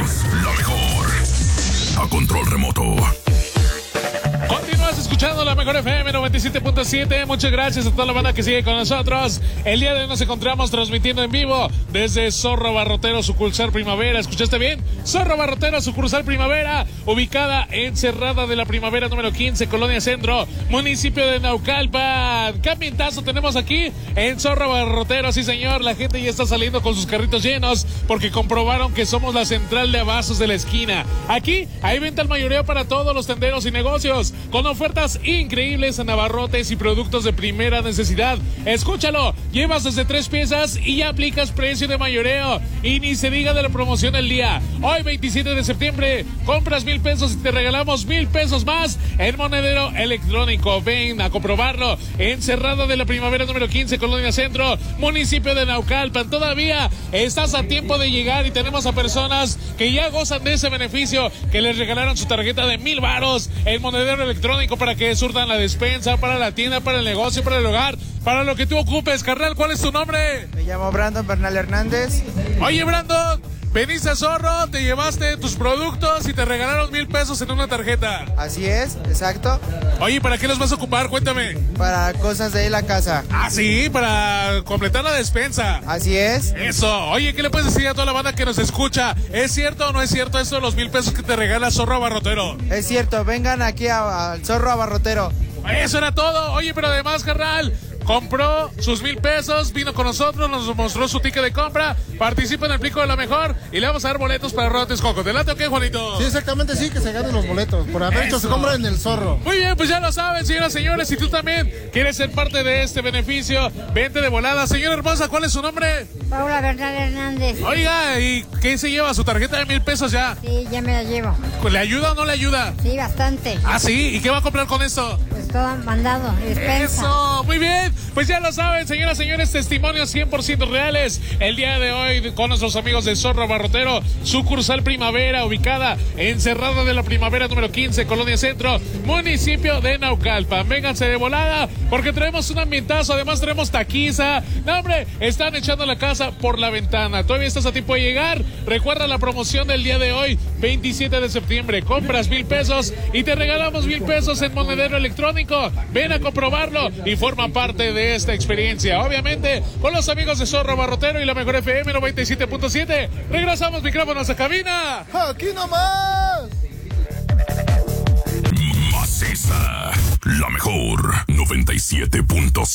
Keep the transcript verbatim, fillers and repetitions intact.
la mejor. A control remoto. Continúas escuchando la mejor F M noventa y siete punto siete. Muchas gracias a toda la banda que sigue con nosotros. El día de hoy nos encontramos transmitiendo en vivo desde Zorro Abarrotero, sucursal Primavera. ¿Escuchaste bien? Zorro Abarrotero, sucursal Primavera, ubicada en Cerrada de la Primavera número quince, Colonia Centro, municipio de Naucalpan. ¿Qué ambientazo tenemos aquí en Zorro Abarrotero? Sí, señor, la gente ya está saliendo con sus carritos llenos porque comprobaron que somos la central de abastos de la esquina. Aquí hay venta al mayoreo para todos los tenderos y negocios, con ofertas increíbles en abarrotes y productos de primera necesidad. Escúchalo, llevas desde tres piezas y ya aplicas precio de mayoreo. Y ni se diga de la promoción del día. Hoy, veintisiete de septiembre, compras mil pesos y te regalamos mil pesos más en monedero electrónico. Ven a comprobarlo en Cerrado de la Primavera número quince, Colonia Centro, municipio de Naucalpan. Todavía estás a tiempo de llegar y tenemos a personas que ya gozan de ese beneficio, que les regalaron su tarjeta de mil varos en monedero electrónico para que surtan la despensa, para la tienda, para el negocio, para el hogar, para lo que tú ocupes. Carnal, ¿cuál es tu nombre? Me llamo Brandon Bernal Hernández. Oye, Brandon, veniste a Zorro, te llevaste tus productos y te regalaron mil pesos en una tarjeta. Así es, exacto. Oye, ¿para qué los vas a ocupar? Cuéntame. Para cosas de la casa. Ah, sí, para completar la despensa. Así es. Eso. Oye, ¿qué le puedes decir a toda la banda que nos escucha? ¿Es cierto o no es cierto esto de los mil pesos que te regala Zorro Abarrotero? Es cierto, vengan aquí al Zorro Abarrotero. Eso era todo. Oye, pero además, carnal, compró sus mil pesos, vino con nosotros, nos mostró su ticket de compra, participa en el Pico de la Mejor y le vamos a dar boletos para Rotes Coco. ¿Delante o qué, Juanito? Sí, exactamente, sí, que se ganen los boletos por haber hecho su compra en el Zorro. Muy bien, pues ya lo saben, señoras y señores, si tú también quieres ser parte de este beneficio, vente de volada. Señora hermosa, ¿cuál es su nombre? Paula Bernal Hernández. Oiga, ¿y qué se lleva? ¿Su tarjeta de mil pesos ya? Sí, ya me la llevo. ¿Le ayuda o no le ayuda? Sí, bastante. Ah, sí, ¿y qué va a comprar con esto? Pues todo mandado, despensa. Eso, muy bien, pues ya lo saben, señoras y señores, testimonios cien por ciento reales. El día de hoy con nuestros amigos de Zorro Abarrotero, sucursal Primavera, ubicada en Cerrada de la Primavera número quince, Colonia Centro, municipio de Naucalpan. Vénganse de volada porque traemos un ambientazo, además traemos taquiza. No, hombre, están echando la casa por la ventana. Todavía estás a tiempo de llegar. Recuerda la promoción del día de hoy, veintisiete de septiembre. Compras mil pesos y te regalamos mil pesos en monedero electrónico. Ven a comprobarlo y forma parte de esta experiencia. Obviamente, con los amigos de Zorro Abarrotero y la mejor F M noventa y siete punto siete. Regresamos micrófonos a cabina. ¡Aquí nomás! Maciza, la mejor noventa y siete punto siete.